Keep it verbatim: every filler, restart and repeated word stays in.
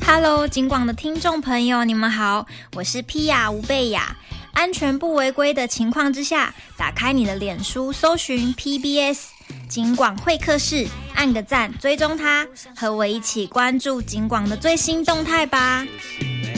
Hello， 警广的听众朋友，你们好，我是 Pia 吴贝雅。安全不违规的情况之下，打开你的脸书，搜寻 P B S 警广会客室，按个赞，追踪它，和我一起关注警广的最新动态吧。